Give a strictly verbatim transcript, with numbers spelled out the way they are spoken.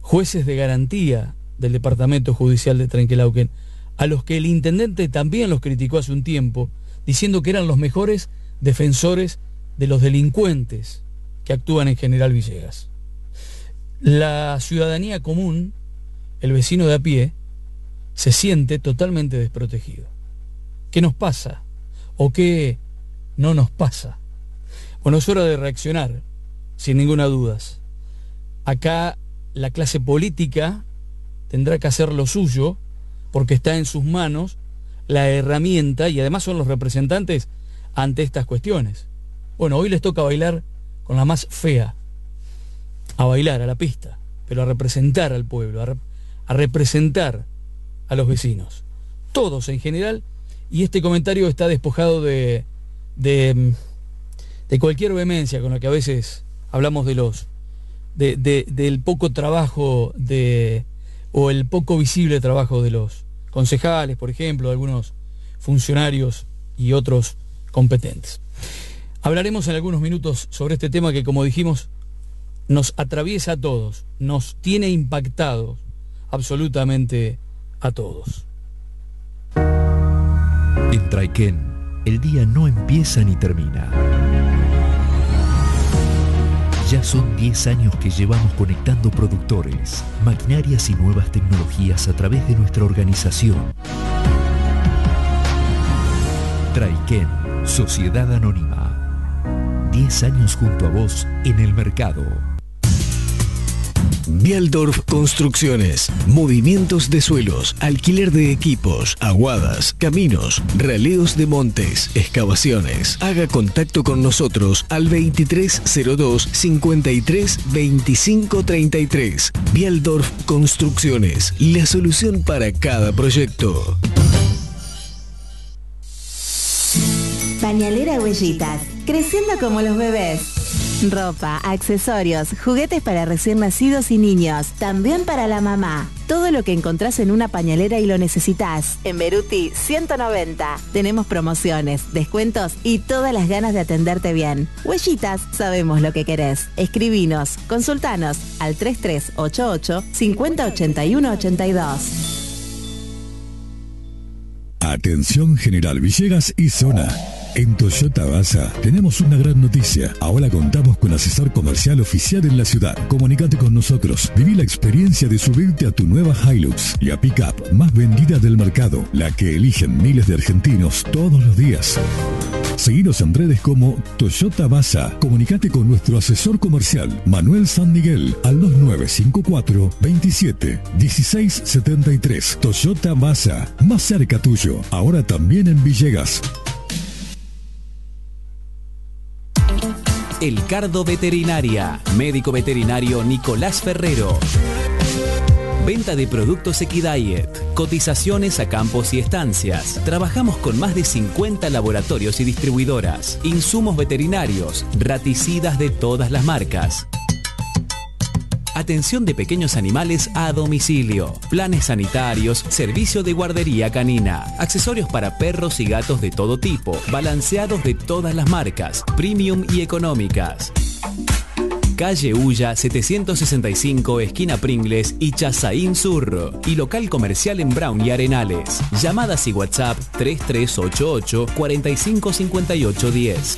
jueces de garantía del Departamento Judicial de Trenquelauquen, a los que el intendente también los criticó hace un tiempo, diciendo que eran los mejores defensores de los delincuentes que actúan en General Villegas. La ciudadanía común, el vecino de a pie, se siente totalmente desprotegido. ¿Qué nos pasa? ¿O qué no nos pasa? Bueno, es hora de reaccionar, sin ninguna duda. Acá la clase política tendrá que hacer lo suyo, porque está en sus manos la herramienta, y además son los representantes ante estas cuestiones. Bueno, hoy les toca bailar con la más fea, a bailar a la pista, pero a representar al pueblo, a, rep a representar a los vecinos, todos en general, y este comentario está despojado de, de, de cualquier vehemencia con la que a veces hablamos de los de, de, del poco trabajo de o el poco visible trabajo de los concejales, por ejemplo, de algunos funcionarios y otros competentes. Hablaremos en algunos minutos sobre este tema que, como dijimos, nos atraviesa a todos, nos tiene impactados absolutamente a todos. En Traiquén, el día no empieza ni termina. Ya son diez años que llevamos conectando productores, maquinarias y nuevas tecnologías a través de nuestra organización. Traiquén, Sociedad Anónima. diez años junto a vos en el mercado. Bialdorf Construcciones, movimientos de suelos, alquiler de equipos, aguadas, caminos, raleos de montes, excavaciones. Haga contacto con nosotros al veintitrés cero dos, cincuenta y tres, veinticinco treinta y tres. Bialdorf Construcciones, la solución para cada proyecto. Pañalera Huellitas, creciendo como los bebés. Ropa, accesorios, juguetes para recién nacidos y niños, también para la mamá. Todo lo que encontrás en una pañalera y lo necesitas. En Beruti ciento noventa. Tenemos promociones, descuentos y todas las ganas de atenderte bien. Huellitas, sabemos lo que querés. Escribinos, consultanos al tres tres ocho ocho, cincuenta ochenta y uno ochenta y dos. Atención General Villegas y zona. En Toyota Basa tenemos una gran noticia. Ahora contamos con asesor comercial oficial en la ciudad. Comunícate con nosotros. Viví la experiencia de subirte a tu nueva Hilux, la pickup más vendida del mercado, la que eligen miles de argentinos todos los días. Seguinos en redes como Toyota Basa. Comunícate con nuestro asesor comercial, Manuel San Miguel, al dos nueve cinco cuatro, veintisiete, dieciséis setenta y tres. Toyota Basa, más cerca tuyo. Ahora también en Villegas. El Cardo Veterinaria, médico veterinario Nicolás Ferrero. Venta de productos Equidiet, cotizaciones a campos y estancias. Trabajamos con más de cincuenta laboratorios y distribuidoras, insumos veterinarios, raticidas de todas las marcas. Atención de pequeños animales a domicilio, planes sanitarios, servicio de guardería canina, accesorios para perros y gatos de todo tipo, balanceados de todas las marcas, premium y económicas. Calle Ulla setecientos sesenta y cinco, esquina Pringles y Chazaín Sur. Y local comercial en Brown y Arenales. Llamadas y WhatsApp tres tres ocho ocho, cuarenta y cinco cincuenta y ocho diez.